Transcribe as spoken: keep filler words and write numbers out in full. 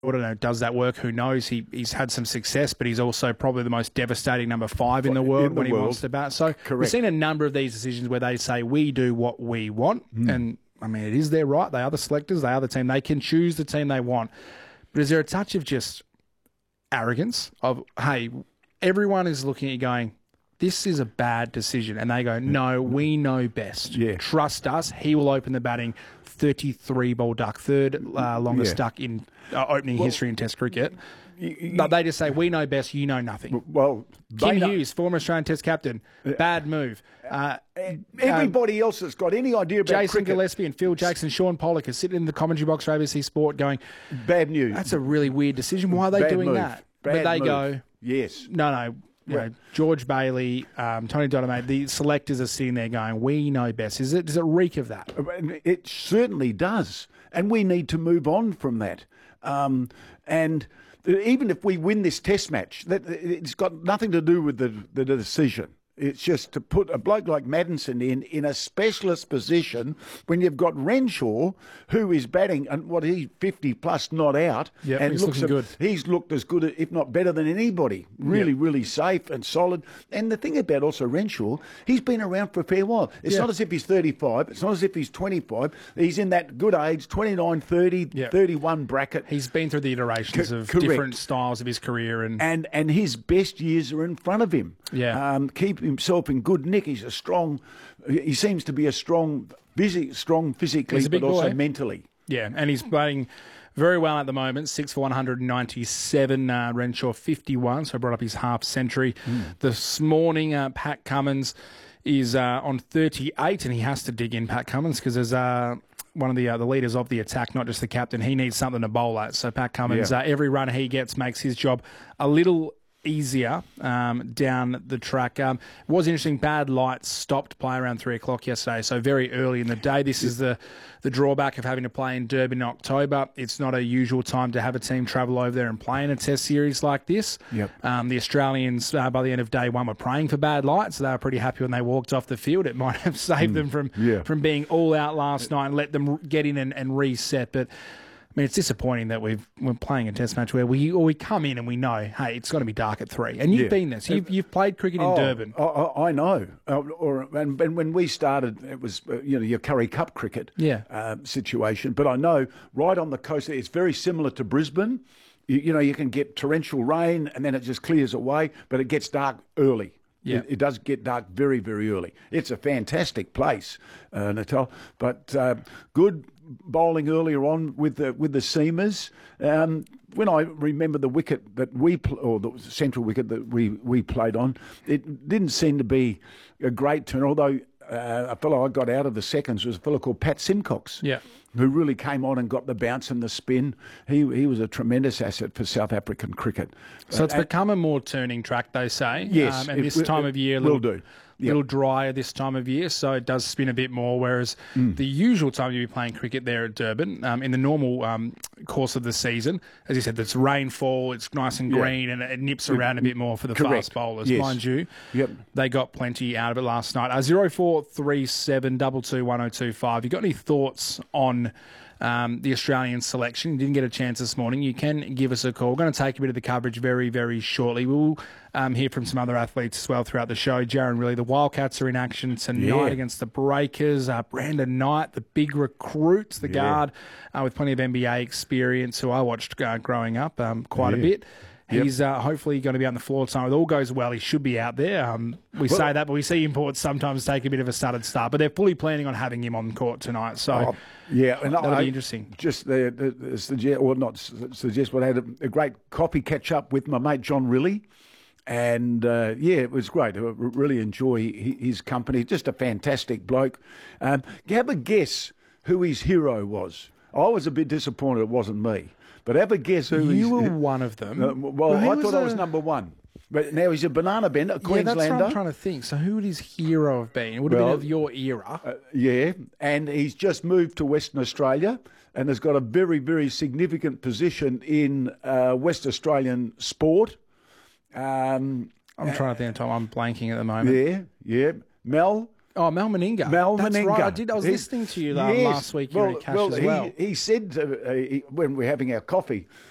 I don't know, does that work? Who knows? He He's had some success, but he's also probably the most devastating number five in the world in the when he world. wants to bat. So Correct. we've seen a number of these decisions where they say, we do what we want. Mm. And, I mean, it is their right. They are the selectors. They are the team. They can choose the team they want. But is there a touch of just arrogance of, hey, everyone is looking at you going, this is a bad decision. And they go, no, we know best. Yeah. Trust us. He will open the batting. thirty-three ball duck, third uh, longest Yeah. duck in uh, opening Well, history in Test cricket. y- y- But they just say, we know best, you know nothing. Well, Kim they know- Hughes, former Australian Test captain, bad move. Uh, Everybody else that's got any idea about Jason cricket, Gillespie and Phil Jackson, Sean Pollock are sitting in the commentary box for A B C Sport going, bad news. that's a really weird decision. Why are they Bad doing move. that? Bad but they move. go, Yes. no, no. You Well- know, George Bailey, um, Tony Dodemaide, the selectors are sitting there going, we know best. Is it? Does it reek of that? It certainly does. And we need to move on from that. Um, and even if we win this test match, that it's got nothing to do with the, the decision. It's just to put a bloke like Maddinson in in a specialist position when you've got Renshaw, who is batting and what he's fifty plus not out, Yep, and he's looks looking a- good. He's looked as good, if not better than anybody. Really, Yep. really safe and solid. And the thing about also Renshaw, he's been around for a fair while. It's Yeah. not as if he's thirty-five. It's not as if he's twenty-five. He's in that good age, twenty-nine, thirty, Yep. thirty-one bracket. He's been through the iterations Co- of correct. different styles of his career. And, and and his best years are in front of him. Yeah. Um, keep himself in good nick. He's a strong. He seems to be a strong, busy, strong physically, He's a big but also boy. mentally. yeah, and he's playing very well at the moment. Six for one hundred ninety-seven. Uh, Renshaw fifty-one, so brought up his half century. Mm. This morning, uh, Pat Cummins is uh, on thirty-eight, and he has to dig in, Pat Cummins, because there's uh, one of the uh, the leaders of the attack, not just the captain. He needs something to bowl at. So Pat Cummins, Yeah. uh, every run he gets makes his job a little easier um, down the track. Um, it was interesting, bad lights stopped play around three o'clock yesterday, so very early in the day. This is the, the drawback of having to play in Durban in October. It's not a usual time to have a team travel over there and play in a test series like this. Yep. Um, the Australians, uh, by the end of day one, were praying for bad lights, so they were pretty happy when they walked off the field. It might have saved them from, yeah. from being all out last night and let them get in and, and reset. But I mean, it's disappointing that we've, we're playing a test match where we or we come in and we know, hey, it's going to be dark at three. And you've Yeah. been this. You've, you've played cricket in Oh, Durban. I, I I know. Uh, or and, and when we started, it was uh, you know your Curry Cup cricket Yeah. uh, situation. But I know right on the coast, it's very similar to Brisbane. You, you know, you can get torrential rain and then it just clears away, but it gets dark early. Yeah. It, it does get dark very, very early. It's a fantastic place, uh, Natal. But uh, good bowling earlier on with the with the seamers. Um, when I remember the wicket that we pl- or the central wicket that we, we played on, it didn't seem to be a great turn. Although uh, a fellow I got out of the seconds was a fellow called Pat Simcox. Yeah. Who really came on and got the bounce and the spin. He he was a tremendous asset for South African cricket. So it's Uh, become a more turning track, they say. Yes, Um, and it this will- time it of year, a will little, do. Yep. little drier this time of year, so it does spin a bit more, whereas Mm. the usual time you'd be playing cricket there at Durban, um, in the normal um, course of the season, as you said, there's rainfall, it's nice and Yeah. green, and it nips around a bit more for the Correct. fast bowlers, Yes. mind you. Yep. They got plenty out of it last night. Uh, zero four three seven double two one zero two five. You got any thoughts on um, the Australian selection? You didn't get a chance this morning. You can give us a call. We're going to take a bit of the coverage very, very shortly. We'll um, hear from some other athletes as well throughout the show. Jaron Riley, the Wildcats are in action tonight Yeah. against the Breakers. Uh, Brandon Knight, the big recruit, the Yeah. guard uh, with plenty of N B A experience, who I watched uh, growing up um, quite a Yeah. bit. Yep. He's uh, hopefully going to be on the floor tonight. If all goes well, he should be out there. Um, we Well- say that, but we see imports sometimes take a bit of a stuttered start. But they're fully planning on having him on court tonight. So Oh, yeah, and that'll I, be interesting. Just the, the, the suggest, or not su- suggest, but I had a, a great coffee catch up with my mate John Riley, and uh, yeah, it was great. I r- really enjoy hi- his company. Just a fantastic bloke. Um, have a guess who his hero was. I was a bit disappointed it wasn't me, but have a guess who his, You were one of them. Uh, well, Well, he I was thought I was a- number one, but now he's a banana bender, a Yeah, that's what Queenslander. I'm trying to think. So who would his hero have been? It would have Well, been of your era. Uh, yeah, and he's just moved to Western Australia and has got a very, very significant position in uh, West Australian sport. Um, I'm trying to think of time. I'm blanking at the moment. yeah, yeah. Mel. Oh, Mel Meninga. Mel That's Meninga. right. I did. I was He- listening to you uh, Yes. last week. You well, were at Cash well, as he, well. he said to, uh, he, when we're having our coffee,